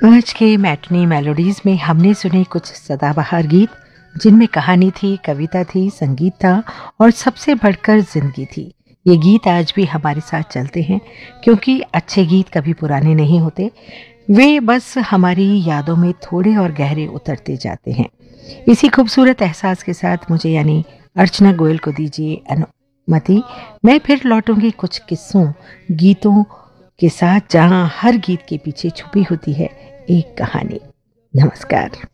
आज के matinee melodies में हमने सुने कुछ सदाबहार गीत जिनमें कहानी थी, कविता थी, संगीत था और सबसे बढ़कर जिंदगी थी। ये गीत आज भी हमारे साथ चलते हैं क्योंकि अच्छे गीत कभी पुराने नहीं होते, वे बस हमारी यादों में थोड़े और गहरे उतरते जाते हैं। इसी खूबसूरत एहसास के साथ मुझे यानी अर्चना गोयल को दीजिए अनुमति। मैं फिर लौटूंगी कुछ किस्सों, गीतों के साथ जहां हर गीत के पीछे छुपी होती है एक कहानी। नमस्कार।